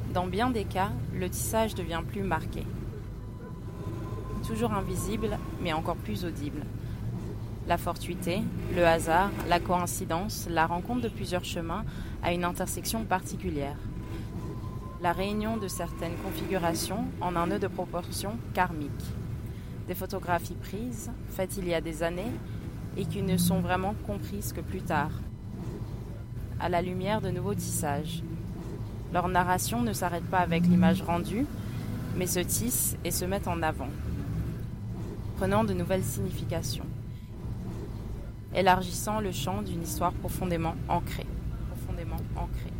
Dans bien des cas, le tissage devient plus marqué. Toujours invisible, mais encore plus audible. La fortuité, le hasard, la coïncidence, la rencontre de plusieurs chemins à une intersection particulière. La réunion de certaines configurations en un nœud de proportion karmique. Des photographies prises, faites il y a des années, et qui ne sont vraiment comprises que plus tard, à la lumière de nouveaux tissages. Leur narration ne s'arrête pas avec l'image rendue, mais se tisse et se met en avant, prenant de nouvelles significations, élargissant le champ d'une histoire profondément ancrée.